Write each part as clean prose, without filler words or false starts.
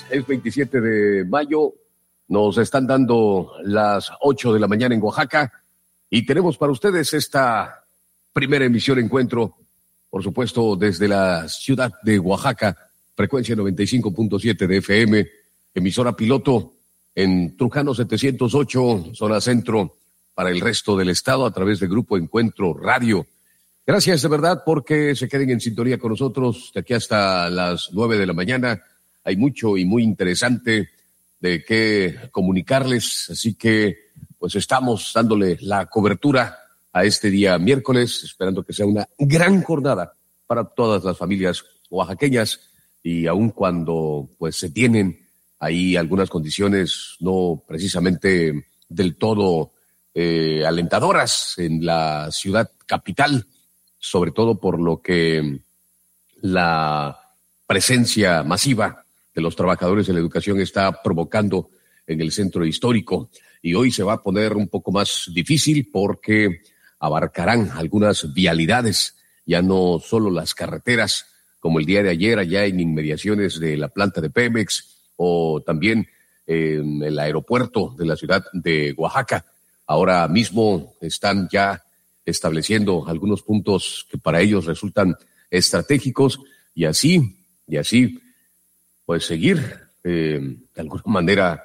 es 27 de mayo, nos están dando las 8 de la mañana en Oaxaca y tenemos para ustedes esta primera emisión encuentro, por supuesto desde la ciudad de Oaxaca, frecuencia 95.7 de FM, emisora piloto en Trujano 708, zona centro, para el resto del estado a través del Grupo Encuentro Radio. Gracias de verdad porque se queden en sintonía con nosotros de aquí hasta las 9 de la mañana. Hay mucho y muy interesante de qué comunicarles, así que pues estamos dándole la cobertura a este día miércoles, esperando que sea una gran jornada para todas las familias oaxaqueñas y aun cuando pues se tienen ahí algunas condiciones no precisamente del todo alentadoras en la ciudad capital, sobre todo por lo que la presencia masiva de los trabajadores de la educación está provocando en el centro histórico. Y hoy se va a poner un poco más difícil porque abarcarán algunas vialidades, ya no solo las carreteras, como el día de ayer allá en inmediaciones de la planta de Pemex o también en el aeropuerto de la ciudad de Oaxaca. Ahora mismo están ya estableciendo algunos puntos que para ellos resultan estratégicos y así pues seguir de alguna manera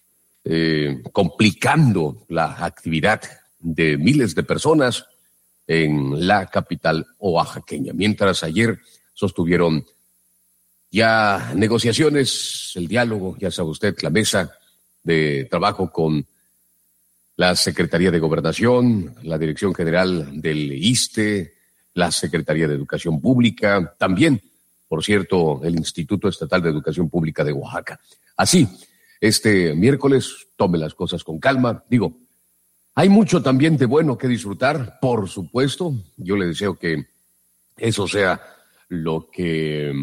complicando la actividad de miles de personas en la capital oaxaqueña. Mientras ayer sostuvieron ya negociaciones, el diálogo, ya sabe usted, la mesa de trabajo con la Secretaría de Gobernación, la Dirección General del ISSSTE, la Secretaría de Educación Pública, también, por cierto, el Instituto Estatal de Educación Pública de Oaxaca. Así, este miércoles, tome las cosas con calma. Digo, hay mucho también de bueno que disfrutar, por supuesto. Yo le deseo que eso sea lo que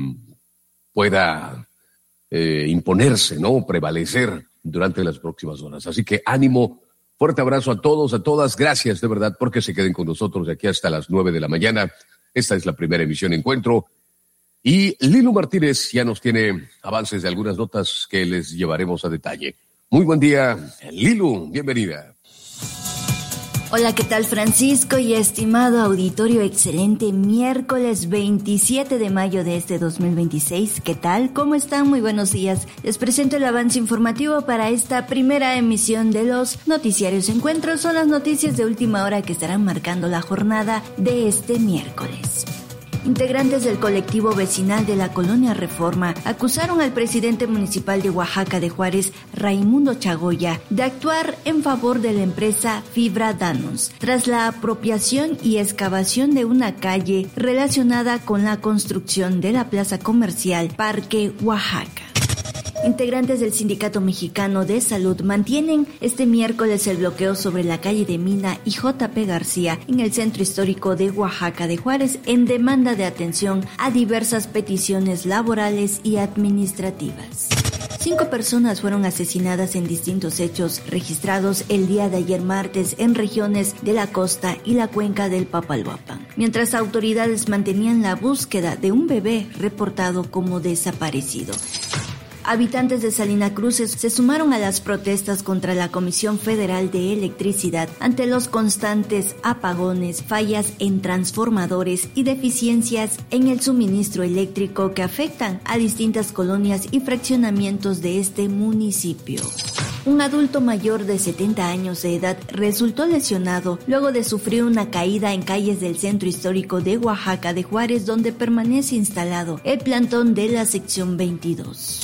pueda imponerse, ¿no? Prevalecer durante las próximas horas. Así que ánimo. Fuerte abrazo a todos, a todas. Gracias de verdad porque se queden con nosotros de aquí hasta las 9 de la mañana. Esta es la primera emisión Encuentro. Y Lilu Martínez ya nos tiene avances de algunas notas que les llevaremos a detalle. Muy buen día, Lilu. Bienvenida. Hola, ¿qué tal, Francisco y estimado auditorio? Excelente miércoles 27 de mayo de este 2026. ¿Qué tal? ¿Cómo están? Muy buenos días. Les presento el avance informativo para esta primera emisión de los noticiarios Encuentros. Son las noticias de última hora que estarán marcando la jornada de este miércoles. Integrantes del colectivo vecinal de la Colonia Reforma acusaron al presidente municipal de Oaxaca de Juárez, Raimundo Chagoya, de actuar en favor de la empresa Fibra Danons tras la apropiación y excavación de una calle relacionada con la construcción de la plaza comercial Parque Oaxaca. Integrantes del Sindicato Mexicano de Salud mantienen este miércoles el bloqueo sobre la calle de Mina y J.P. García en el centro histórico de Oaxaca de Juárez en demanda de atención a diversas peticiones laborales y administrativas. 5 personas fueron asesinadas en distintos hechos registrados el día de ayer martes en regiones de la costa y la cuenca del Papaloapan, mientras autoridades mantenían la búsqueda de un bebé reportado como desaparecido. Habitantes de Salina Cruz se sumaron a las protestas contra la Comisión Federal de Electricidad ante los constantes apagones, fallas en transformadores y deficiencias en el suministro eléctrico que afectan a distintas colonias y fraccionamientos de este municipio. Un adulto mayor de 70 años de edad resultó lesionado luego de sufrir una caída en calles del centro histórico de Oaxaca de Juárez, donde permanece instalado el plantón de la sección 22.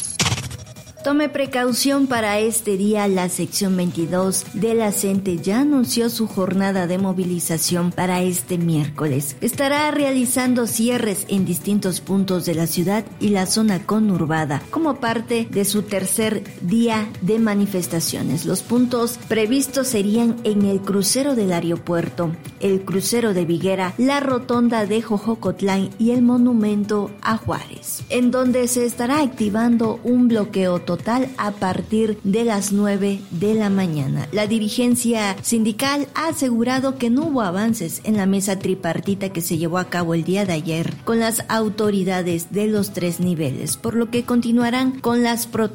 Tome precaución para este día. La sección 22 de la CENTE ya anunció su jornada de movilización para este miércoles. Estará realizando cierres en distintos puntos de la ciudad y la zona conurbada como parte de su tercer día de manifestaciones. Los puntos previstos serían en el crucero del aeropuerto, el crucero de Viguera, la rotonda de Jojocotlán y el monumento a Juárez, en donde se estará activando un bloqueo total a partir de las 9 de la mañana. La dirigencia sindical ha asegurado que no hubo avances en la mesa tripartita que se llevó a cabo el día de ayer con las autoridades de los 3 niveles, por lo que continuarán con las protestas